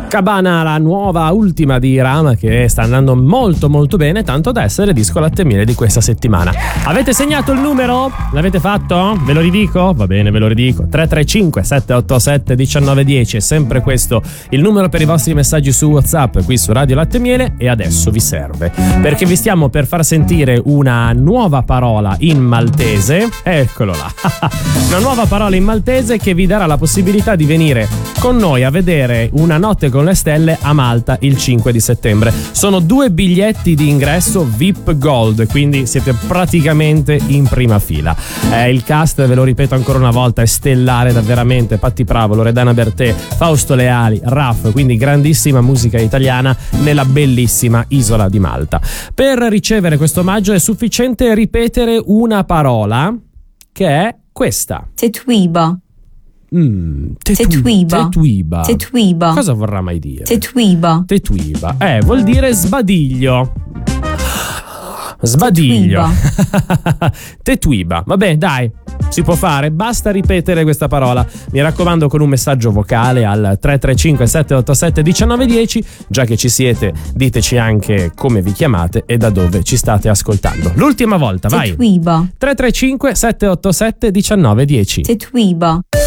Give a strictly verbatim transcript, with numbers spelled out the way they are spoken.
Cabana, la nuova ultima di Rama, che sta andando molto molto bene, tanto da essere disco latte e miele di questa settimana. Avete segnato il numero? L'avete fatto? Ve lo ridico? Va bene, ve lo ridico. tre tre cinque sette otto sette uno nove uno zero, è sempre questo il numero per i vostri messaggi su WhatsApp qui su Radio Latte e Miele. E adesso vi serve, perché vi stiamo per far sentire una nuova parola in maltese. Eccolo là. Una nuova parola in maltese che vi darà la possibilità di venire con noi a vedere Una notte con le stelle a Malta il cinque di settembre. Sono due biglietti di ingresso V I P Gold, quindi siete praticamente in prima fila. Eh, il cast, ve lo ripeto ancora una volta, è stellare, da veramente Patti Bravo, Loredana Bertè, Fausto Leali, Raff, quindi grandissima musica italiana nella bellissima isola di Malta. Per ricevere questo omaggio è sufficiente ripetere una parola che è questa: Tetuiba. Mm, tetu- Tetuiba. Tetuiba. Tetuiba. Cosa vorrà mai dire? Tetuiba. Tetuiba. Eh, vuol dire sbadiglio. Sbadiglio. Tetuiba. Vabbè, dai, si può fare, basta ripetere questa parola. Mi raccomando, con un messaggio vocale al tre tre cinque sette otto sette uno nove uno zero. Già che ci siete, diteci anche come vi chiamate e da dove ci state ascoltando. L'ultima volta, vai. Tetuiba. tre tre cinque sette otto sette uno nove uno zero. Tetuiba.